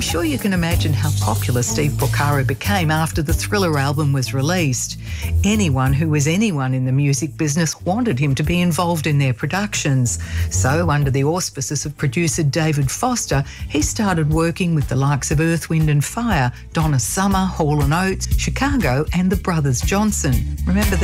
I'm sure you can imagine how popular Steve Porcaro became after the Thriller album was released. Anyone who was anyone in the music business wanted him to be involved in their productions. So, under the auspices of producer David Foster, he started working with the likes of Earth, Wind and Fire, Donna Summer, Hall & Oates, Chicago and the Brothers Johnson. Remember